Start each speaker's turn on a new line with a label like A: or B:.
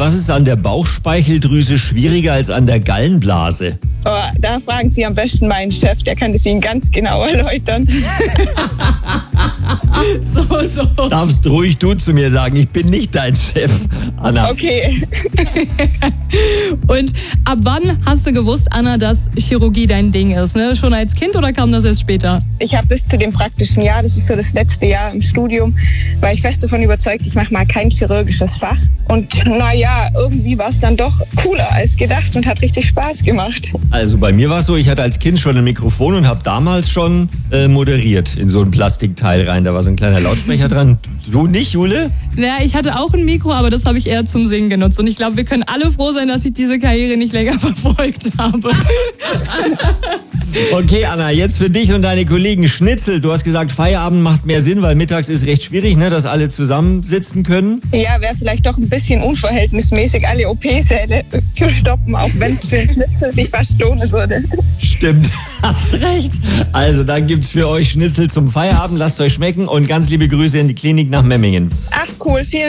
A: Was ist an der Bauchspeicheldrüse schwieriger als an der Gallenblase?
B: Oh, da fragen Sie am besten meinen Chef, der kann das Ihnen ganz genau erläutern.
C: So.
A: Darfst ruhig du zu mir sagen, ich bin nicht dein Chef, Anna.
B: Okay.
C: Und ab wann hast du gewusst, Anna, dass Chirurgie dein Ding ist? Ne? Schon als Kind oder kam das erst später?
B: Ich habe bis zu dem praktischen Jahr, das ist so das letzte Jahr im Studium, war ich fest davon überzeugt, ich mache mal kein chirurgisches Fach. Und naja, irgendwie war es dann doch cooler als gedacht und hat richtig Spaß gemacht.
A: Also bei mir war es so, ich hatte als Kind schon ein Mikrofon und habe damals schon moderiert in so ein Plastikteil rein. Da war so ein kleiner Lautsprecher dran. Du nicht, Jule?
C: Ja, ich hatte auch ein Mikro, aber das habe ich eher zum Singen genutzt. Und ich glaube, wir können alle froh sein, dass ich diese Karriere nicht länger verfolgt habe.
A: Okay, Anna, jetzt für dich und deine Kollegen Schnitzel. Du hast gesagt, Feierabend macht mehr Sinn, weil mittags ist recht schwierig, ne, dass alle zusammensitzen können.
B: Ja, wäre vielleicht doch ein bisschen unverhältnismäßig, alle OP-Säle zu stoppen, auch wenn es für einen Schnitzel sich fast lohnen würde.
A: Stimmt, hast recht. Also dann gibt's für euch Schnitzel zum Feierabend. Lasst euch schmecken und ganz liebe Grüße in die Klinik nach Memmingen.
B: Ach cool, vielen